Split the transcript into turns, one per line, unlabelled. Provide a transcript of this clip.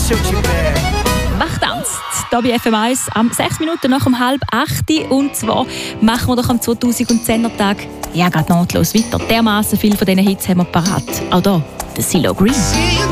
Wachtanzt, hier bei FM1 am 6 Minuten nach 7:30. Und zwar machen wir doch am 2010er Tag gerade nahtlos weiter. Dermassen viele von diesen Hits haben wir parat. Auch hier, der CeeLo Green.